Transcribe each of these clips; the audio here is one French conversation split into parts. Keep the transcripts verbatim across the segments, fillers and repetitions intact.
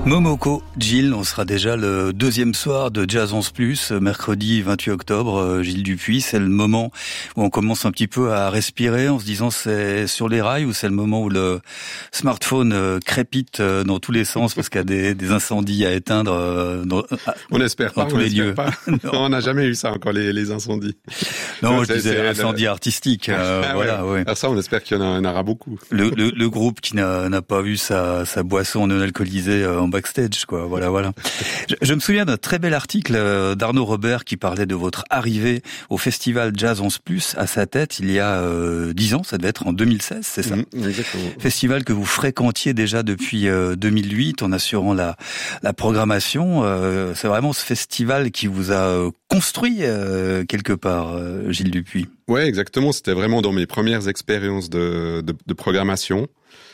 Momoko, Gilles, on sera déjà le deuxième soir de Jazz onze plus, mercredi vingt-huit octobre. Gilles Dupuis, c'est le moment où on commence un petit peu à respirer en se disant c'est sur les rails, ou c'est le moment où le smartphone crépite dans tous les sens parce qu'il y a des, des incendies à éteindre dans, on espère dans pas, tous on les espère lieux. Pas. Non, on n'a jamais eu ça encore, les, les incendies. Non, non je disais incendie le... artistique. Euh, ah, voilà, ouais. ouais. Alors ça, on espère qu'il y en, a, en aura beaucoup. Le, le, le groupe qui n'a, n'a pas eu sa, sa boisson non alcoolisée en backstage, quoi. Voilà, voilà. Je, je me souviens d'un très bel article d'Arnaud Robert qui parlait de votre arrivée au festival Jazz onze plus à sa tête il y a euh, dix ans, ça devait être en deux mille seize, c'est ça? Mmh, exactement. Festival que vous fréquentiez déjà depuis euh, deux mille huit en assurant la, la programmation. Euh, c'est vraiment ce festival qui vous a euh, construit euh, quelque part, euh, Gilles Dupuis. Ouais, exactement. C'était vraiment dans mes premières expériences de, de, de programmation.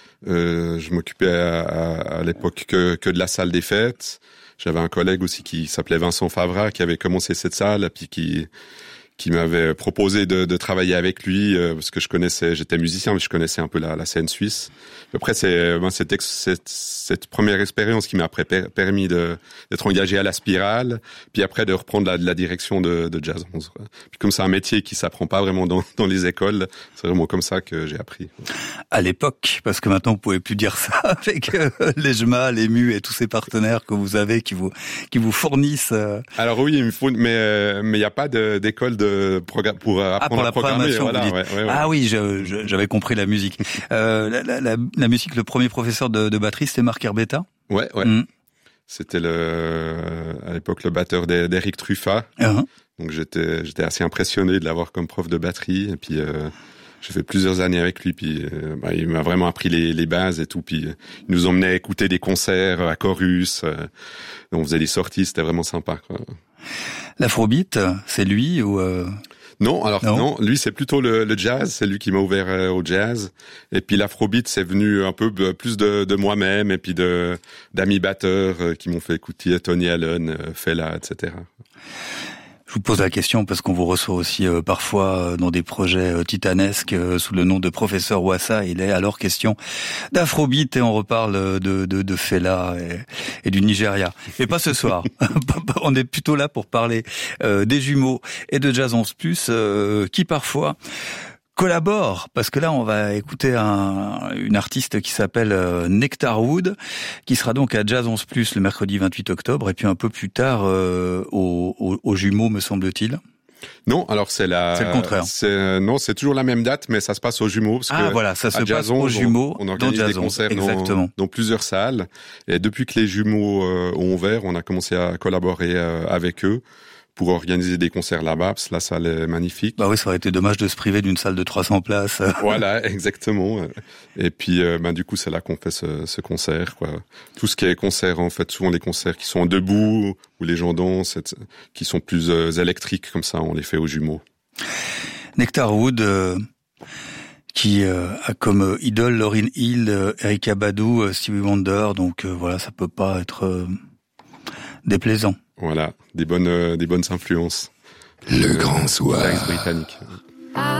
Euh, je m'occupais à, à, à l'époque que, que de la salle des fêtes. J'avais un collègue aussi qui s'appelait Vincent Favra, qui avait commencé cette salle, puis qui qui m'avait proposé de, de travailler avec lui, euh, parce que je connaissais, j'étais musicien, mais je connaissais un peu la, la scène suisse. Après, c'est ben, cette, cette, cette première expérience qui m'a après per, permis de, d'être engagé à la Spirale, puis après de reprendre la, la direction de, de Jazz onze. Quoi. Puis comme c'est un métier qui s'apprend pas vraiment dans, dans les écoles, c'est vraiment comme ça que j'ai appris. À l'époque, parce que maintenant vous pouvez plus dire ça avec euh, les J M A, les M U et tous ces partenaires que vous avez qui vous qui vous fournissent. Euh... Alors oui, il me faut, mais euh, mais il y a pas de, d'école de Programme pour apprendre ah, pour la à programmer. Voilà, ouais, ouais, ouais. Ah oui, je, je, j'avais compris la musique. euh, la, la, la, la musique, le premier professeur de, de batterie, c'était Marc Herbetta. Ouais, ouais. Mm. C'était le, à l'époque le batteur d'Éric Truffat. Uh-huh. Donc j'étais, j'étais assez impressionné de l'avoir comme prof de batterie. Et puis euh, j'ai fait plusieurs années avec lui. Puis euh, bah, il m'a vraiment appris les, les bases et tout. Puis euh, il nous emmenait écouter des concerts à Chorus. Euh, on faisait des sorties, c'était vraiment sympa, quoi. L'afrobeat, c'est lui ou euh... Non, alors non, non lui c'est plutôt le, le jazz, c'est lui qui m'a ouvert euh, au jazz. Et puis l'afrobeat c'est venu un peu plus de, de moi-même et puis de d'amis batteurs euh, qui m'ont fait écouter Tony Allen, euh, Fela, et cetera. Je vous pose la question parce qu'on vous reçoit aussi euh, parfois euh, dans des projets euh, titanesques euh, sous le nom de Professeur Wassa. Il est alors question d'afrobeat et on reparle de, de, de Fela et, et du Nigeria. Et pas ce soir. On est plutôt là pour parler euh, des jumeaux et de Jazz onze plus euh, qui parfois collabore, parce que là on va écouter un, une artiste qui s'appelle euh, Nectar Wood, qui sera donc à Jazz onze plus le mercredi vingt-huit octobre, et puis un peu plus tard euh, aux, aux, aux jumeaux, me semble-t-il. Non, alors c'est la. C'est le contraire. C'est, non, c'est toujours la même date, mais ça se passe aux jumeaux. Parce ah que voilà, ça se passe onze, aux jumeaux. On, on organise dans des concerts dans, dans plusieurs salles. Et depuis que les jumeaux euh, ont ouvert, on a commencé à collaborer euh, avec eux pour organiser des concerts là-bas, parce que la salle est magnifique. Bah oui, ça aurait été dommage de se priver d'une salle de trois cents places. Voilà, exactement. Et puis, euh, bah, du coup, c'est là qu'on fait ce, ce concert, quoi. Tout ce qui est concert, en fait, souvent les concerts qui sont debout, où les gens dansent, qui sont plus euh, électriques, comme ça, on les fait aux jumeaux. Nectar Wood, euh, qui euh, a comme euh, idole Lauryn Hill, euh, Erykah Badu, euh, Stevie Wonder, donc euh, voilà, ça peut pas être euh, déplaisant. Voilà, des bonnes, euh, des bonnes influences. Le grand soir. Britannique.